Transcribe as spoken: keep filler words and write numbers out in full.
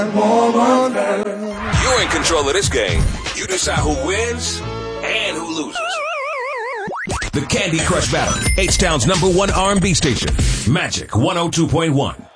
You're in control of this game. You decide who wins and who loses. The Candy Crush Battle, H-Town's number one R and B station, Magic one oh two point one.